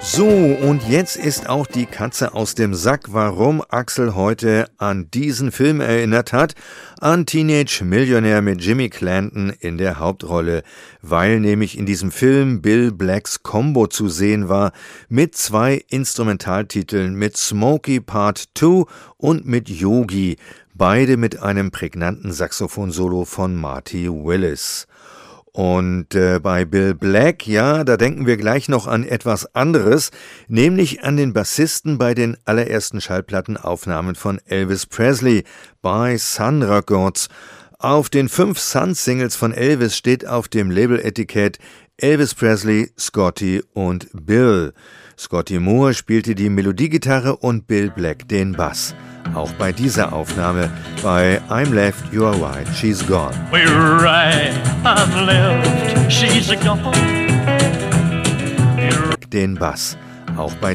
So, und jetzt ist auch die Katze aus dem Sack, warum Axel heute an diesen Film erinnert hat, an Teenage Millionaire mit Jimmy Clanton in der Hauptrolle, weil nämlich in diesem Film Bill Blacks Combo zu sehen war, mit 2 Instrumentaltiteln, mit Smokey Part 2 und mit Yogi, beide mit einem prägnanten Saxophonsolo von Marty Willis. Und bei Bill Black, ja, da denken wir gleich noch an etwas anderes, nämlich an den Bassisten bei den allerersten Schallplattenaufnahmen von Elvis Presley bei Sun Records. Auf den 5 Sun-Singles von Elvis steht auf dem Labeletikett Elvis Presley, Scotty und Bill. Scotty Moore spielte die Melodiegitarre und Bill Black den Bass. Auch bei dieser Aufnahme bei I'm Left, You're Right, She's Gone. We're right, I'm left, she's gone. Den Bass. Auch bei